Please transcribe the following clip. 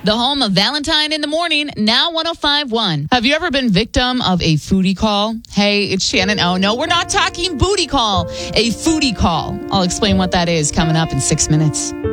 The home of Valentine in the Morning, now 105.1. Have you ever been victim of a foodie call? Hey, it's Shannon. Oh, no, we're not talking booty call. A foodie call. I'll explain what that is coming up in 6 minutes.